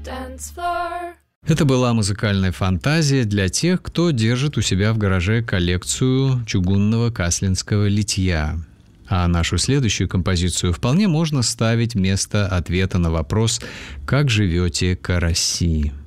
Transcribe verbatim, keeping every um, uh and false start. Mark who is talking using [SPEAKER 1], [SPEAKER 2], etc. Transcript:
[SPEAKER 1] Это была музыкальная фантазия для тех, кто держит у себя в гараже коллекцию чугунного каслинского литья. А нашу следующую композицию вполне можно ставить вместо ответа на вопрос «Как живете, караси?».